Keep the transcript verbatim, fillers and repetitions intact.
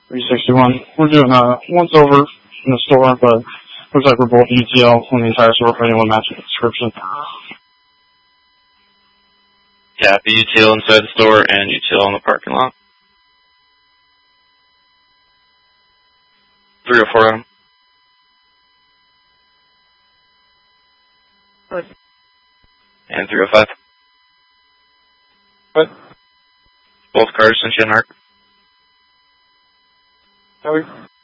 three sixty-one. We're doing uh, once over in the store, but looks like we're both U T L on the entire store for anyone matching the description. Yeah, the U T L inside the store and U T L in the parking lot. three oh four M. Right. And three oh five. What? Both cars, Sunshine Arc. How are we?